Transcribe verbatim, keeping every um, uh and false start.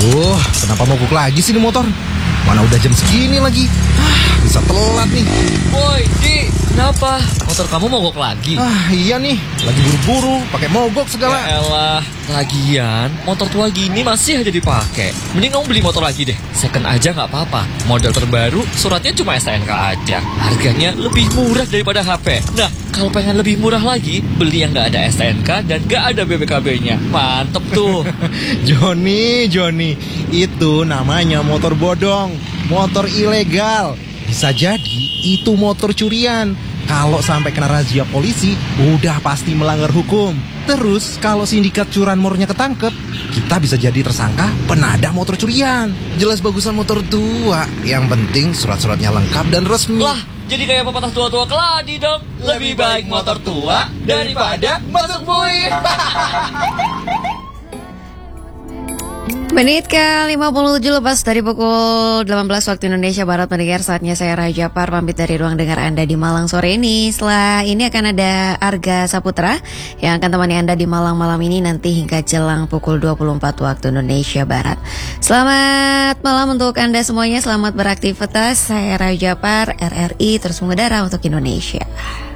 Aduh, kenapa mogok lagi sih ini motor? Mana udah jam segini lagi? Ah, bisa telat nih. Woi, Di, kenapa? Motor kamu mogok lagi? Ah, iya nih, lagi buru-buru, pakai mogok segala. Ya elah, lagian motor tua gini masih aja dipakai. Mending kamu beli motor lagi deh. Second aja nggak apa-apa. Model terbaru, suratnya cuma S T N K aja. Harganya lebih murah daripada H P. Nah, kalau pengen lebih murah lagi, beli yang nggak ada S T N K dan nggak ada B P K B-nya. Mantep tuh. Joni, Joni, itu namanya motor bodong, motor ilegal. Bisa jadi itu motor curian. Kalau sampai kena razia polisi, udah pasti melanggar hukum. Terus kalau sindikat curanmornya ketangkep, kita bisa jadi tersangka penadah motor curian. Jelas bagusan motor tua. Yang penting surat-suratnya lengkap dan resmi. Lah, jadi kayak pepatah tua-tua keladi dong. Lebih baik motor tua daripada masuk bui. Menit ke lima puluh tujuh lepas dari pukul delapan belas waktu Indonesia Barat. Mendengar saatnya saya Raja Par pamit dari ruang dengar Anda di Malang sore ini. Setelah ini akan ada Arga Saputra yang akan temani Anda di Malang malam ini nanti hingga jelang pukul dua puluh empat waktu Indonesia Barat. Selamat malam untuk Anda semuanya, selamat beraktivitas. Saya Raja Par, R R I terus mengudara untuk Indonesia.